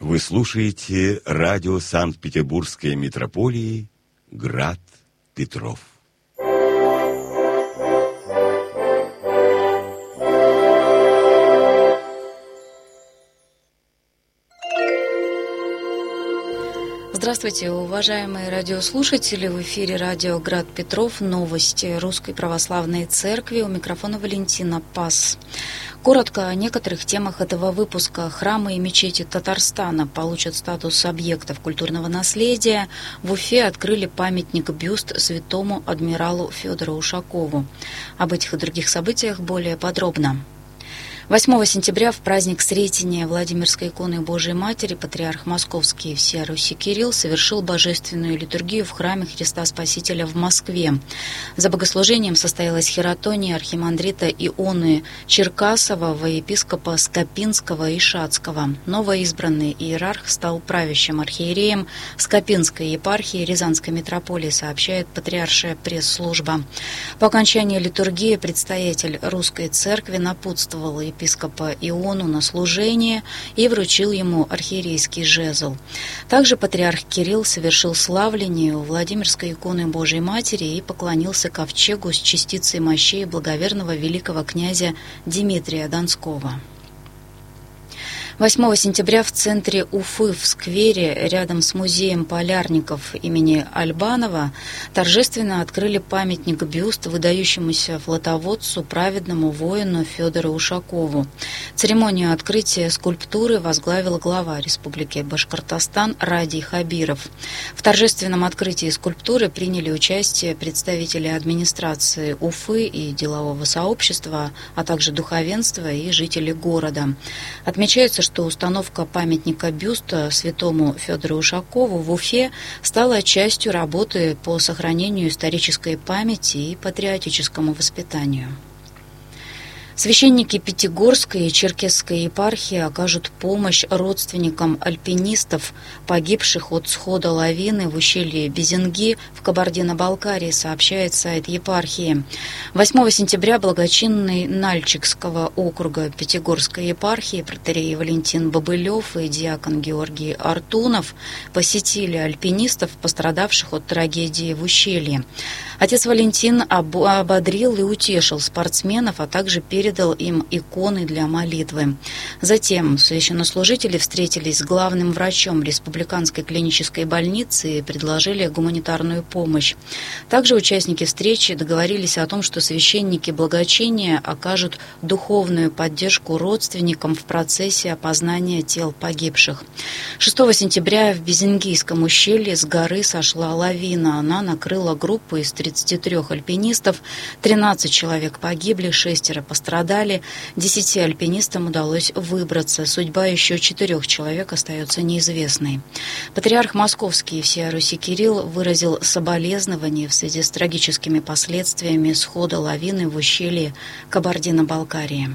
Вы слушаете радио Санкт-Петербургской митрополии «Град Петров». Здравствуйте, уважаемые радиослушатели! В эфире радио «Град Петров». Новости Русской Православной Церкви. У микрофона Валентина Пас. Коротко о некоторых темах этого выпуска. Храмы и мечети Татарстана получат статус объектов культурного наследия. В Уфе открыли памятник-бюст святому адмиралу Федору Ушакову. Об этих и других событиях более подробно. 8 сентября в праздник Сретения Владимирской иконы Божией Матери патриарх Московский всея Руси Кирилл совершил божественную литургию в храме Христа Спасителя в Москве. За богослужением состоялась хератония архимандрита Ионы Черкасова во епископа Скопинского и Шацкого. Новоизбранный иерарх стал правящим архиереем Скопинской епархии Рязанской митрополии, сообщает патриаршая пресс-служба. По окончании литургии предстоятель Русской Церкви напутствовал епископа Иону на служение и вручил ему архиерейский жезл. Также патриарх Кирилл совершил славление у Владимирской иконы Божией Матери и поклонился ковчегу с частицей мощей благоверного великого князя Дмитрия Донского. 8 сентября в центре Уфы, в сквере, рядом с музеем полярников имени Альбанова, торжественно открыли памятник-бюст выдающемуся флотоводцу, праведному воину Федору Ушакову. Церемонию открытия скульптуры возглавил глава Республики Башкортостан Радий Хабиров. В торжественном открытии скульптуры приняли участие представители администрации Уфы и делового сообщества, а также духовенства и жители города. Отмечается, что установка памятника бюста святому Федору Ушакову в Уфе стала частью работы по сохранению исторической памяти и патриотическому воспитанию. Священники Пятигорской и Черкесской епархии окажут помощь родственникам альпинистов, погибших от схода лавины в ущелье Безенги в Кабардино-Балкарии, сообщает сайт епархии. 8 сентября благочинный Нальчикского округа Пятигорской епархии протоиерей Валентин Бобылев и диакон Георгий Артунов посетили альпинистов, пострадавших от трагедии в ущелье. Отец Валентин ободрил и утешил спортсменов, а также передал им иконы для молитвы. Затем священнослужители встретились с главным врачом Республиканской клинической больницы и предложили гуманитарную помощь. Также участники встречи договорились о том, что священники благочиния окажут духовную поддержку родственникам в процессе опознания тел погибших. 6 сентября в Безенгийском ущелье с горы сошла лавина. Она накрыла группу из 33 альпинистов. 13 человек погибли, 6 пострадали. 10 альпинистам удалось выбраться. Судьба еще 4 человек остается неизвестной. Патриарх Московский и всея Руси Кирилл выразил соболезнования в связи с трагическими последствиями схода лавины в ущелье Кабардино-Балкарии.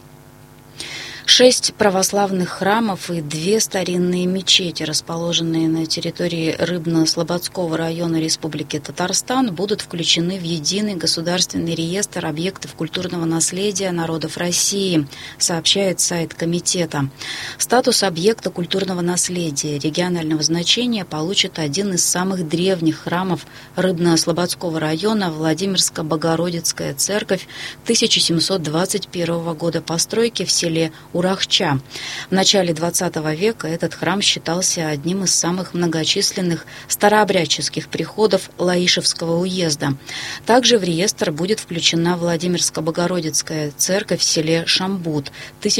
6 православных храмов и 2 старинные мечети, расположенные на территории Рыбно-Слободского района Республики Татарстан, будут включены в единый государственный реестр объектов культурного наследия народов России, сообщает сайт комитета. Статус объекта культурного наследия регионального значения получит один из самых древних храмов Рыбно-Слободского района Владимирско-Богородицкая церковь 1721 года постройки в селе Урахча. В начале XX века этот храм считался одним из самых многочисленных старообрядческих приходов Лаишевского уезда. Также в реестр будет включена Владимирско-Богородицкая церковь в селе Шамбут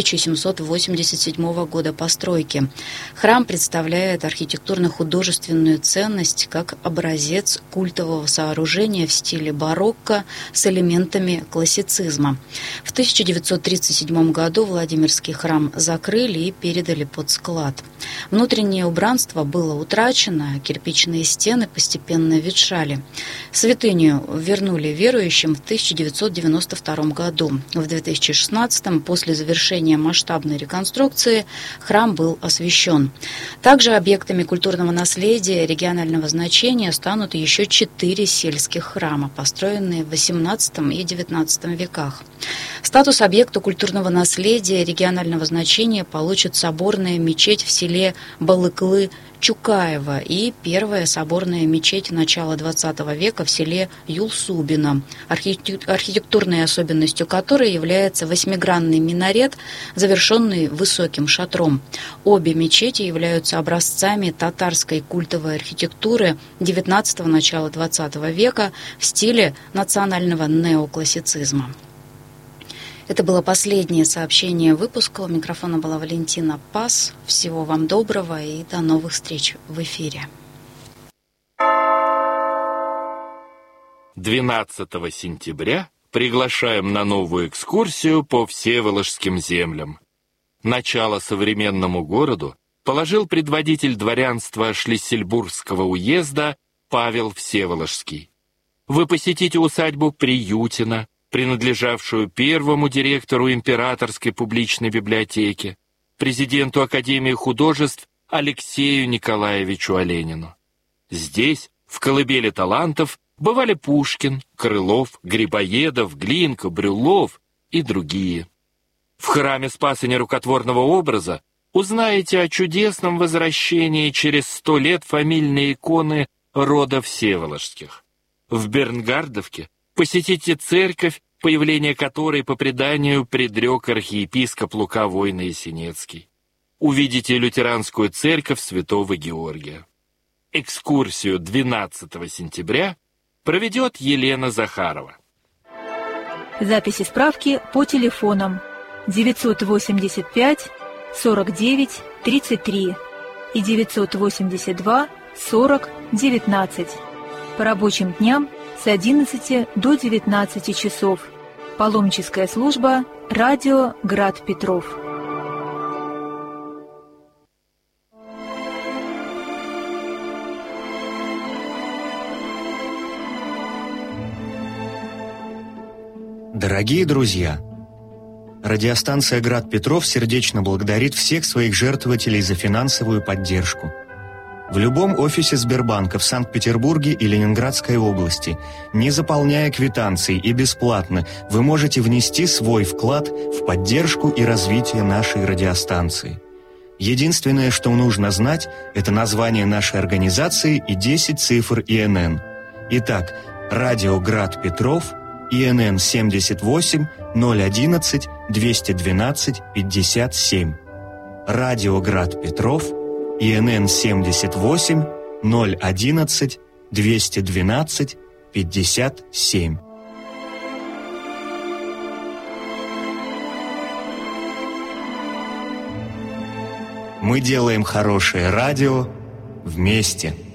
1787 года постройки. Храм представляет архитектурно-художественную ценность как образец культового сооружения в стиле барокко с элементами классицизма. В 1937 году Владимирский храм закрыли и передали под склад. Внутреннее убранство было утрачено, а кирпичные стены постепенно ветшали. Святыню вернули верующим в 1992 году. В 2016, после завершения масштабной реконструкции, храм был освящен. Также объектами культурного наследия регионального значения станут еще 4 сельских храма, построенные в XVIII и XIX веках. Статус объекта культурного наследия регионального регионального значения получит соборная мечеть в селе Балыклы-Чукаево и первая соборная мечеть начала XX века в селе Юлсубино, архитектурной особенностью которой является восьмигранный минарет, завершенный высоким шатром. Обе мечети являются образцами татарской культовой архитектуры XIX – начала XX века в стиле национального неоклассицизма. Это было последнее сообщение выпуска. У микрофона была Валентина Пас. Всего вам доброго и до новых встреч в эфире. 12 сентября приглашаем на новую экскурсию по Всеволожским землям. Начало современному городу положил предводитель дворянства Шлиссельбургского уезда Павел Всеволожский. Вы посетите усадьбу Приютина, принадлежавшую первому директору Императорской публичной библиотеки, президенту Академии художеств Алексею Николаевичу Оленину. Здесь, в колыбели талантов, бывали Пушкин, Крылов, Грибоедов, Глинка, Брюллов и другие. В храме Спаса Нерукотворного образа узнаете о чудесном возвращении через 100 лет фамильной иконы рода Всеволожских. В Бернгардовке посетите церковь, появление которой по преданию предрек архиепископ Лука Войно-Ясенецкий. Увидите лютеранскую церковь Святого Георгия. Экскурсию 12 сентября проведет Елена Захарова. Записи справки по телефонам 985 49 33 и 982 40 19. По рабочим дням с 11 до 19 часов. Паломническая служба «Радио Град Петров». Дорогие друзья, радиостанция «Град Петров» сердечно благодарит всех своих жертвователей за финансовую поддержку. В любом офисе Сбербанка в Санкт-Петербурге и Ленинградской области, не заполняя квитанции и бесплатно, вы можете внести свой вклад в поддержку и развитие нашей радиостанции. Единственное, что нужно знать, это название нашей организации и 10 цифр ИНН. Итак, радио «Град Петров», ИНН 78 011 212 57. Радио «Град Петров», ИНН 78 011 212 57. Мы делаем хорошее радио вместе.